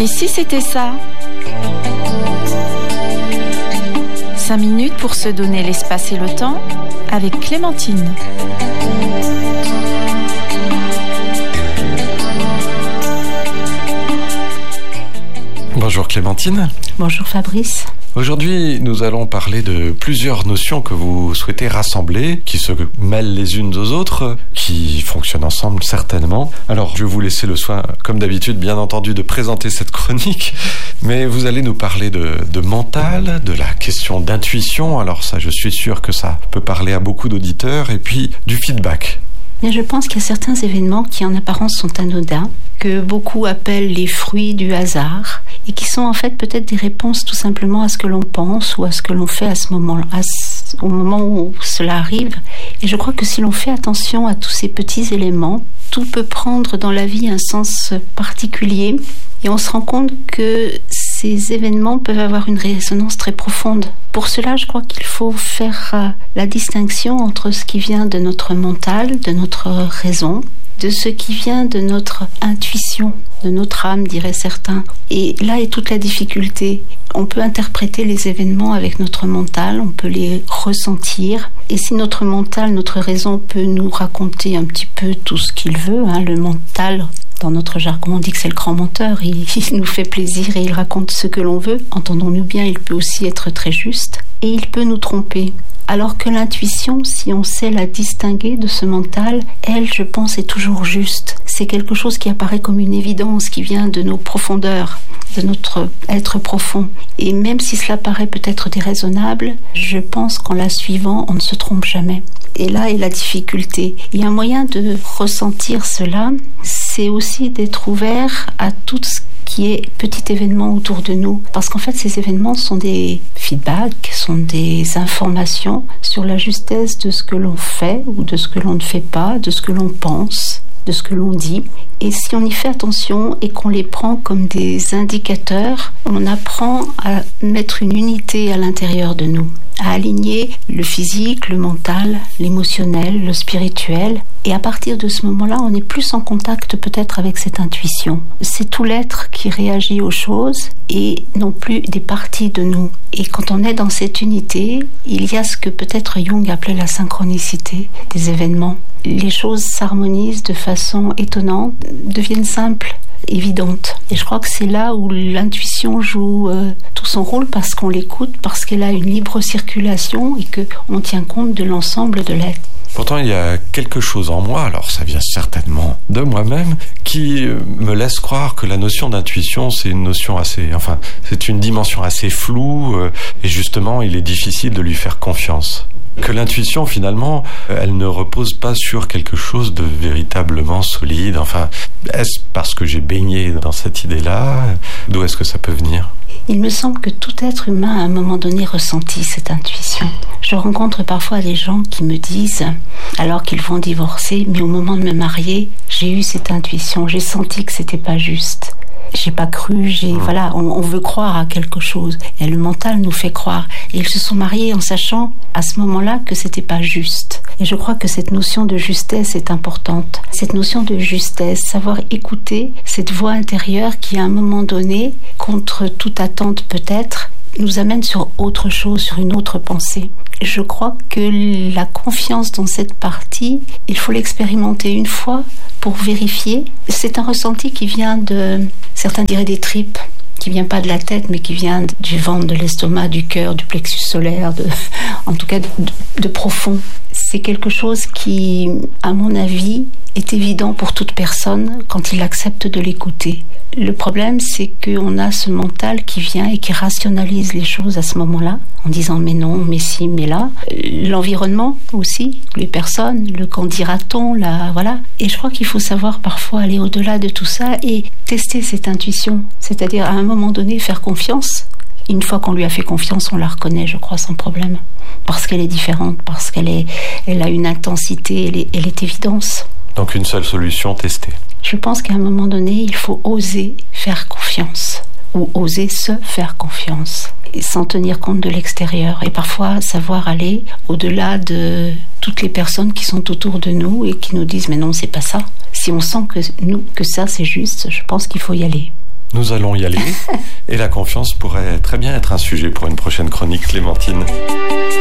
Et si c'était ça ? 5 minutes pour se donner l'espace et le temps avec Clémentine. Bonjour Clémentine. Bonjour Fabrice. Aujourd'hui, nous allons parler de plusieurs notions que vous souhaitez rassembler, qui se mêlent les unes aux autres, qui fonctionnent ensemble certainement. Alors, je vais vous laisser le soin, comme d'habitude, bien entendu, de présenter cette chronique, mais vous allez nous parler de mental, de la question d'intuition. Alors ça, je suis sûr que ça peut parler à beaucoup d'auditeurs, et puis du feedback. Mais je pense qu'il y a certains événements qui en apparence sont anodins, que beaucoup appellent les fruits du hasard, et qui sont en fait peut-être des réponses tout simplement à ce que l'on pense ou à ce que l'on fait à ce moment-là, au moment où cela arrive. Et je crois que si l'on fait attention à tous ces petits éléments, tout peut prendre dans la vie un sens particulier, et on se rend compte que ces événements peuvent avoir une résonance très profonde. Pour cela, je crois qu'il faut faire la distinction entre ce qui vient de notre mental, de notre raison, de ce qui vient de notre intuition, de notre âme, diraient certains. Et là est toute la difficulté. On peut interpréter les événements avec notre mental, on peut les ressentir. Et si notre mental, notre raison peut nous raconter un petit peu tout ce qu'il veut, le mental, dans notre jargon, on dit que c'est le grand menteur, il nous fait plaisir et il raconte ce que l'on veut. Entendons-nous bien, il peut aussi être très juste et il peut nous tromper. Alors que l'intuition, si on sait la distinguer de ce mental, elle, je pense, est toujours juste. C'est quelque chose qui apparaît comme une évidence, qui vient de nos profondeurs, de notre être profond. Et même si cela paraît peut-être déraisonnable, je pense qu'en la suivant, on ne se trompe jamais. Et là est la difficulté. Il y a un moyen de ressentir cela, c'est aussi d'être ouvert à tout ce qui est petit événement autour de nous. Parce qu'en fait, ces événements sont des feedbacks, sont des informations sur la justesse de ce que l'on fait ou de ce que l'on ne fait pas, de ce que l'on pense, de ce que l'on dit. Et si on y fait attention et qu'on les prend comme des indicateurs, on apprend à mettre une unité à l'intérieur de nous, à aligner le physique, le mental, l'émotionnel, le spirituel. Et à partir de ce moment-là, on est plus en contact peut-être avec cette intuition. C'est tout l'être qui réagit aux choses et non plus des parties de nous. Et quand on est dans cette unité, il y a ce que peut-être Jung appelait la synchronicité des événements. Les choses s'harmonisent de façon étonnante, deviennent simples, évidentes. Et je crois que c'est là où l'intuition joue tout son rôle, parce qu'on l'écoute, parce qu'elle a une libre circulation et qu'on tient compte de l'ensemble de l'être. Pourtant, il y a quelque chose en moi, alors ça vient certainement de moi-même, qui me laisse croire que la notion d'intuition, c'est une notion c'est une dimension assez floue, et justement, il est difficile de lui faire confiance. Que l'intuition, finalement, elle ne repose pas sur quelque chose de véritablement solide. Est-ce parce que j'ai baigné dans cette idée-là ? D'où est-ce que ça peut venir ? Il me semble que tout être humain, à un moment donné, ressentit cette intuition. Je rencontre parfois des gens qui me disent, alors qu'ils vont divorcer, mais au moment de me marier, j'ai eu cette intuition, j'ai senti que c'était pas juste. J'ai pas cru, on veut croire à quelque chose. Et le mental nous fait croire. Et ils se sont mariés en sachant, à ce moment-là, que c'était pas juste. Et je crois que cette notion de justesse est importante. Cette notion de justesse, savoir écouter cette voix intérieure qui, à un moment donné, contre toute attente peut-être, nous amène sur autre chose, sur une autre pensée. Je crois que la confiance dans cette partie, il faut l'expérimenter une fois pour vérifier. C'est un ressenti qui vient de, certains diraient des tripes, qui vient pas de la tête, mais qui vient du ventre, de l'estomac, du cœur, du plexus solaire, en tout cas de profond. C'est quelque chose qui, à mon avis, est évident pour toute personne quand il accepte de l'écouter. Le problème, c'est qu'on a ce mental qui vient et qui rationalise les choses à ce moment-là, en disant mais non, mais si, mais là. L'environnement aussi, les personnes, le qu'en dira-t-on, voilà. Et je crois qu'il faut savoir parfois aller au-delà de tout ça et tester cette intuition, c'est-à-dire à un moment donné faire confiance. Une fois qu'on lui a fait confiance, on la reconnaît, je crois, sans problème. Parce qu'elle est différente, parce qu'elle a une intensité, elle est évidence. Donc une seule solution, tester. Je pense qu'à un moment donné, il faut oser faire confiance, ou oser se faire confiance, sans tenir compte de l'extérieur. Et parfois, savoir aller au-delà de toutes les personnes qui sont autour de nous et qui nous disent « mais non, c'est pas ça ». Si on sent que ça, c'est juste, je pense qu'il faut y aller. Nous allons y aller. Et la confiance pourrait très bien être un sujet pour une prochaine chronique, Clémentine.